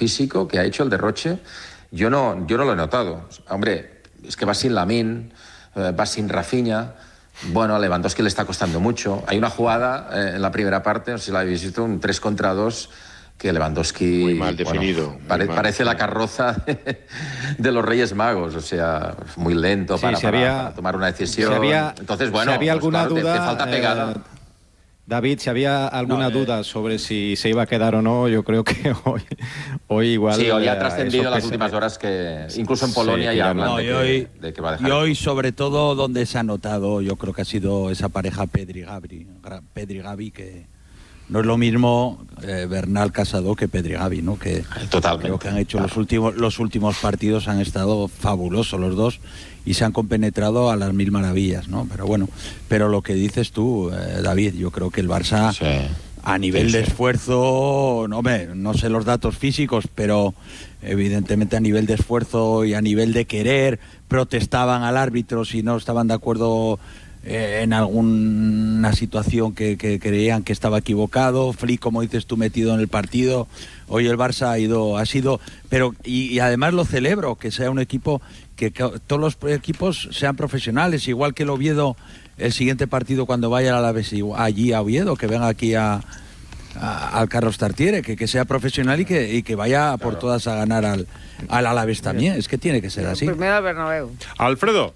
físico que ha hecho el derroche, yo no lo he notado. Hombre, es que va sin Lamine, va sin Rafinha. Bueno, a Lewandowski le está costando mucho. Hay una jugada en la primera parte, no sé si la habéis visto, un 3 contra 2, que Lewandowski... Muy mal definido. Bueno, parece la carroza de los Reyes Magos, o sea, muy lento para tomar una decisión. Entonces, bueno, si había alguna duda, te falta pegada. David, si había alguna duda sobre si se iba a quedar o no, yo creo que hoy igual... Sí, hoy ha trascendido las últimas horas que incluso en Polonia ya hablan de que va a dejar. Y hoy, sobre todo, donde se ha notado, yo creo que ha sido esa pareja Pedri-Gavi, que no es lo mismo Bernal Casado que Pedri-Gavi, ¿no? Que totalmente. Creo que han hecho los últimos partidos, han estado fabulosos los dos y se han compenetrado a las mil maravillas, ¿no? Pero bueno, lo que dices tú, David, yo creo que el Barça a nivel de esfuerzo, no sé los datos físicos, pero evidentemente a nivel de esfuerzo y a nivel de querer, protestaban al árbitro si no estaban de acuerdo en alguna situación que creían que estaba equivocado. Flick, como dices tú, metido en el partido. Hoy el Barça ha sido, pero y además lo celebro, que sea un equipo, que todos los equipos sean profesionales, igual que el Oviedo, el siguiente partido cuando vaya al Alavés allí a Oviedo, que venga aquí al Carlos Tartiere, que sea profesional y que vaya por todas a ganar al Alavés también. Es que tiene que ser así. Primero al Bernabéu. Alfredo.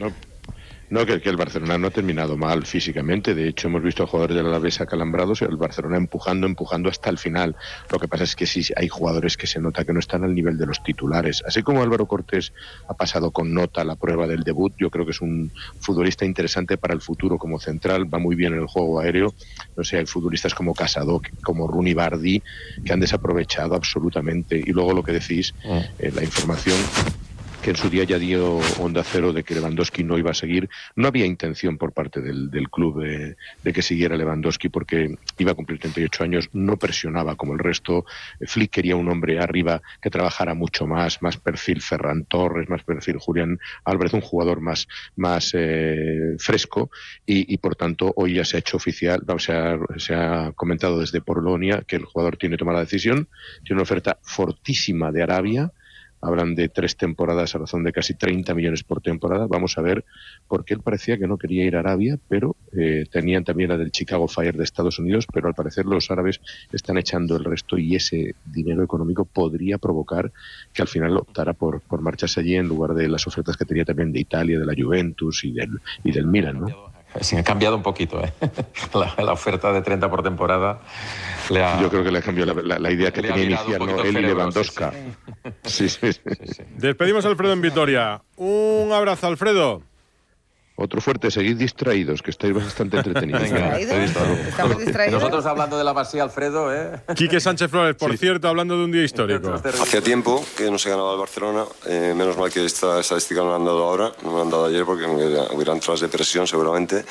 No, que el Barcelona no ha terminado mal físicamente. De hecho, hemos visto a jugadores del Alavés acalambrados y el Barcelona empujando hasta el final. Lo que pasa es que sí hay jugadores que se nota que no están al nivel de los titulares. Así como Álvaro Cortés ha pasado con nota la prueba del debut, yo creo que es un futbolista interesante para el futuro como central. Va muy bien en el juego aéreo. No sé, hay futbolistas como Casado, como Rooney Bardi, que han desaprovechado absolutamente. Y luego lo que decís, la información que en su día ya dio Onda Cero de que Lewandowski no iba a seguir. No había intención por parte del club de que siguiera Lewandowski, porque iba a cumplir 38 años, no presionaba como el resto. Flick quería un hombre arriba que trabajara mucho más perfil Ferran Torres, más perfil Julián Álvarez, un jugador más fresco, y por tanto hoy ya se ha hecho oficial, se ha comentado desde Polonia que el jugador tiene tomada la decisión, tiene una oferta fortísima de Arabia. Hablan de 3 temporadas a razón de casi 30 millones por temporada. Vamos a ver, porque él parecía que no quería ir a Arabia, pero tenían también la del Chicago Fire de Estados Unidos, pero al parecer los árabes están echando el resto y ese dinero económico podría provocar que al final optara por marcharse allí en lugar de las ofertas que tenía también de Italia, de la Juventus y del Milan, ¿no? Sí, ha cambiado un poquito, la oferta de 30 por temporada. Yo creo que le ha cambiado la idea que tenía inicial, ¿no? Él y Lewandowski. Sí. Despedimos a Alfredo en Vitoria. Un abrazo, Alfredo. Otro fuerte, seguid distraídos, que estáis bastante entretenidos. ¿Estamos distraídos? Nosotros hablando de la Masía, Alfredo, Quique Sánchez Flores, por cierto, hablando de un día histórico. Hacía tiempo que no se ganaba el Barcelona. Menos mal que esta estadística no me la han dado ahora, no me la han dado ayer porque me hubieran entrado de presión seguramente.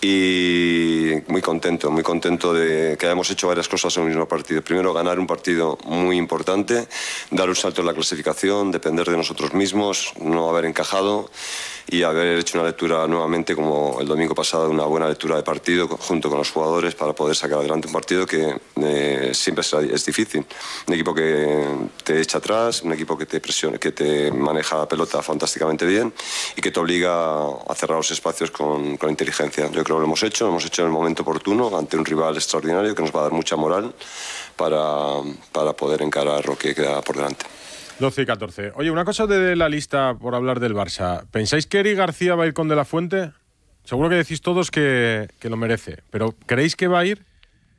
Y muy contento de que hayamos hecho varias cosas en el mismo partido. Primero, ganar un partido muy importante, dar un salto en la clasificación, depender de nosotros mismos, no haber encajado y haber hecho una lectura nuevamente, como el domingo pasado, una buena lectura de partido junto con los jugadores para poder sacar adelante un partido que siempre es difícil. Un equipo que te echa atrás, un equipo que te presiona, que te maneja la pelota fantásticamente bien y que te obliga a cerrar los espacios con inteligencia. Yo creo que lo hemos hecho en el momento oportuno ante un rival extraordinario que nos va a dar mucha moral para poder encarar lo que queda por delante. 12 y 14. Oye, una cosa de la lista por hablar del Barça. ¿Pensáis que Eric García va a ir con De la Fuente? Seguro que decís todos que lo merece. ¿Pero creéis que va a ir?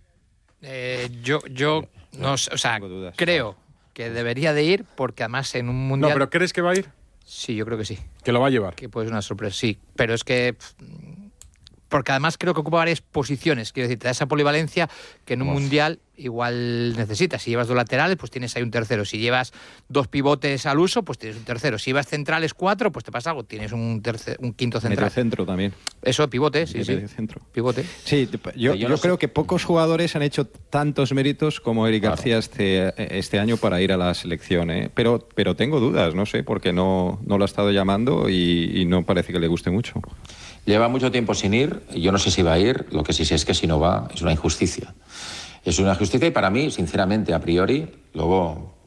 Yo no sé, o sea, creo que debería de ir porque además en un mundial... No, ¿pero crees que va a ir? Sí, yo creo que sí. ¿Que lo va a llevar? Que puede ser una sorpresa, sí. Pero es que... Porque además creo que ocupa varias posiciones. Quiero decir, te da esa polivalencia que en un mundial igual necesitas. Si llevas 2 laterales, pues tienes ahí un tercero. Si llevas 2 pivotes al uso, pues tienes un tercero. Si llevas centrales 4, pues te pasa algo. Tienes un quinto central. Mediocentro también. Eso, pivote, sí. Centro. Pivote. Sí, yo creo que pocos jugadores han hecho tantos méritos como Eric García este año para ir a la selección, Pero tengo dudas, no sé, porque no lo ha estado llamando y no parece que le guste mucho. Lleva mucho tiempo sin ir, yo no sé si va a ir, lo que sí sé es que si no va es una injusticia. Es una injusticia y para mí, sinceramente, a priori, luego